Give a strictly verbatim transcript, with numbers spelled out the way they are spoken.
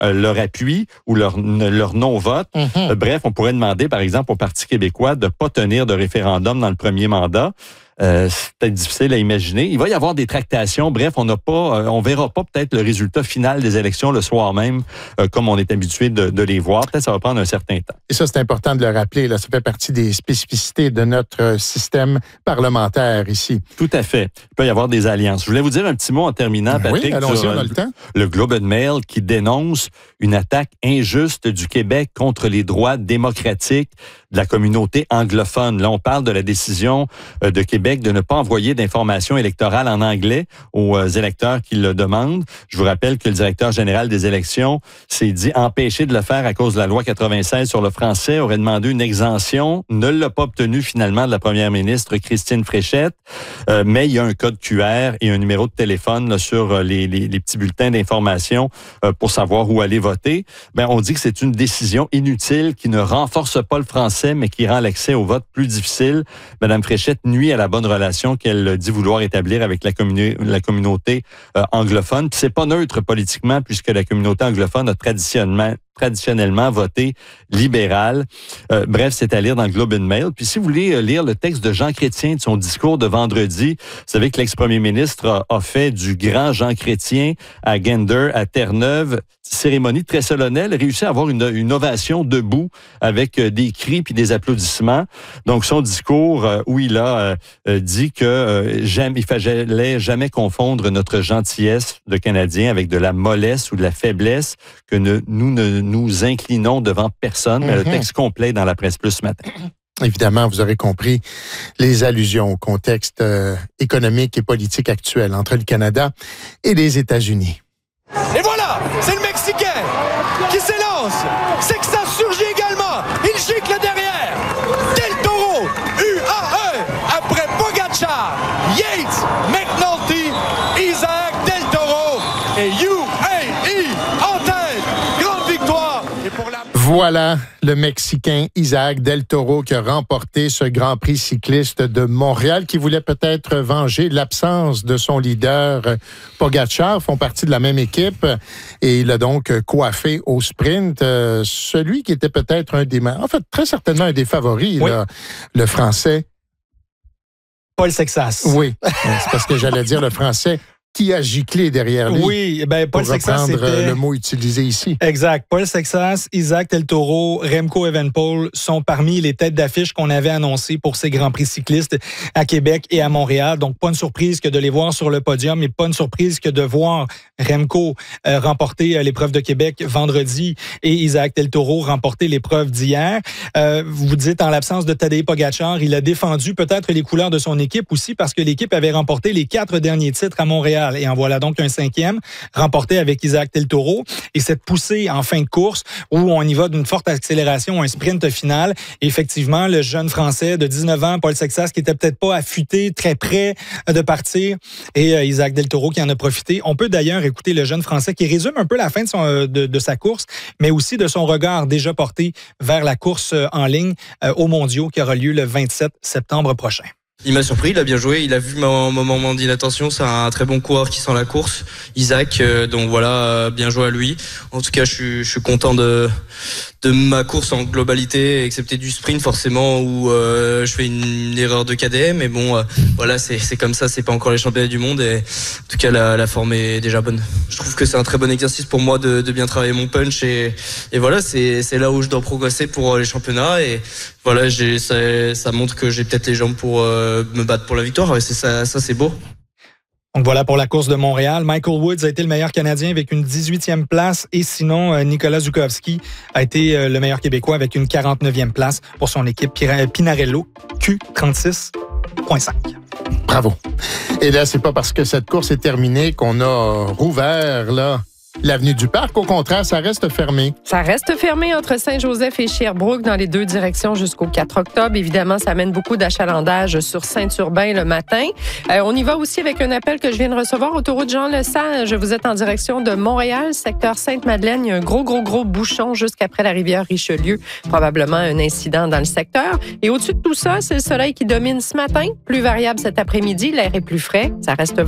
euh, leur appui ou leur, leur non-vote. Mm-hmm. Euh, bref, on pourrait demander, par exemple, au Parti québécois de ne pas tenir de référendum dans le premier mandat. Euh, c'est peut-être difficile à imaginer. Il va y avoir des tractations. Bref, on n'a pas, euh, on verra pas peut-être le résultat final des élections le soir même, euh, comme on est habitué de, de les voir. Peut-être ça va prendre un certain temps. Et ça, c'est important de le rappeler. Là, ça fait partie des spécificités de notre système parlementaire ici. Tout à fait. Il peut y avoir des alliances. Je voulais vous dire un petit mot en terminant, Patrick. Oui, allons-y, sur, on a le temps. Le Globe and Mail qui dénonce une attaque injuste du Québec contre les droits démocratiques de la communauté anglophone. Là, on parle de la décision euh, de Québec de ne pas envoyer d'informations électorales en anglais aux euh, électeurs qui le demandent. Je vous rappelle que le directeur général des élections s'est dit empêché de le faire à cause de la loi quatre-vingt-seize sur le français, aurait demandé une exemption, ne l'a pas obtenu finalement de la première ministre Christine Fréchette, euh, mais il y a un code Q R et un numéro de téléphone là, sur les, les, les petits bulletins d'information euh, pour savoir où aller voter. Ben, on dit que c'est une décision inutile qui ne renforce pas le français, mais qui rend l'accès au vote plus difficile. Madame Fréchette nuit à la bonne relation qu'elle dit vouloir établir avec la, communi- la communauté euh, anglophone. Puis c'est pas neutre politiquement, puisque la communauté anglophone a traditionnellement traditionnellement voté libéral. Euh, bref, c'est à lire dans le Globe and Mail. Puis si vous voulez lire le texte de Jean Chrétien de son discours de vendredi, vous savez que l'ex-premier ministre a, a fait du grand Jean Chrétien à Gander, à Terre-Neuve, cérémonie très solennelle, réussi à avoir une, une ovation debout avec des cris puis des applaudissements. Donc son discours euh, où il a euh, dit que euh, jamais, il fallait jamais confondre notre gentillesse de Canadiens avec de la mollesse ou de la faiblesse, que ne, nous ne nous inclinons devant personne. Mm-hmm. Mais le texte complet dans la presse plus ce matin. Évidemment, vous aurez compris les allusions au contexte euh, économique et politique actuel entre le Canada et les États-Unis. Et voilà, c'est le Mexicain qui s'élance. C'est que ça surgit également. Il gicle derrière. Del Toro, U A E, après Pogacar, Yates, McNulty, Isaac Del Toro et U A E en tête. Grande victoire. Et pour la... Voilà le Mexicain Isaac Del Toro qui a remporté ce Grand Prix cycliste de Montréal, qui voulait peut-être venger l'absence de son leader Pogacar, font partie de la même équipe, et il a donc coiffé au sprint euh, celui qui était peut-être un des... En fait, très certainement un des favoris, oui. là, le Français. Paul Sexas. Oui, c'est parce que j'allais dire le Français qui a giclé derrière lui. Oui, ben Paul pour Sexas, reprendre c'était... le mot utilisé ici. Exact. Paul Sexas, Isaac Del Toro, Remco Evenepoel sont parmi les têtes d'affiche qu'on avait annoncées pour ces Grands Prix cyclistes à Québec et à Montréal. Donc, pas une surprise que de les voir sur le podium, mais pas une surprise que de voir Remco euh, remporter euh, l'épreuve de Québec vendredi et Isaac Del Toro remporter l'épreuve d'hier. Euh, vous dites, en l'absence de Tadej Pogacar, il a défendu peut-être les couleurs de son équipe aussi parce que l'équipe avait remporté les quatre derniers titres à Montréal. Et en voilà donc un cinquième remporté avec Isaac Del Toro. Et cette poussée en fin de course où on y va d'une forte accélération, un sprint final. Et effectivement, le jeune Français de dix-neuf ans, Paul Sexas, qui était peut-être pas affûté, très près de partir, et euh, Isaac Del Toro qui en a profité. On peut d'ailleurs écouter le jeune Français qui résume un peu la fin de, son, de, de sa course, mais aussi de son regard déjà porté vers la course en ligne euh, aux Mondiaux qui aura lieu le vingt-sept septembre prochain. Il m'a surpris, il a bien joué, il a vu mon moment d'attention, c'est un très bon coureur qui sent la course, Isaac, euh, donc voilà, euh, bien joué à lui. En tout cas, je suis, je suis content de, de ma course en globalité, excepté du sprint forcément où euh, je fais une, une erreur de K D M, mais bon, euh, voilà, c'est, c'est comme ça, c'est pas encore les championnats du monde et en tout cas la, la forme est déjà bonne. Je trouve que c'est un très bon exercice pour moi de, de bien travailler mon punch et, et voilà, c'est, c'est là où je dois progresser pour les championnats et voilà, j'ai, ça, ça montre que j'ai peut-être les jambes pour euh, me battre pour la victoire. Et c'est ça, ça c'est beau. Donc voilà pour la course de Montréal. Michael Woods a été le meilleur Canadien avec une dix-huitième place et sinon Nicolas Zukowski a été le meilleur Québécois avec une quarante-neuvième place pour son équipe Pinarello Q trente-six virgule cinq. Bravo. Et là, c'est pas parce que cette course est terminée qu'on a rouvert là l'avenue du Parc. Au contraire, ça reste fermé. Ça reste fermé entre Saint-Joseph et Sherbrooke dans les deux directions jusqu'au quatre octobre. Évidemment, ça amène beaucoup d'achalandage sur Saint-Urbain le matin. Euh, on y va aussi avec un appel que je viens de recevoir. Autoroute Jean-Lesage, vous êtes en direction de Montréal, secteur Sainte-Madeleine. Il y a un gros, gros, gros bouchon jusqu'après la rivière Richelieu. Probablement un incident dans le secteur. Et au-dessus de tout ça, c'est le soleil qui domine ce matin. Plus variable cet après-midi. L'air est plus frais. Ça reste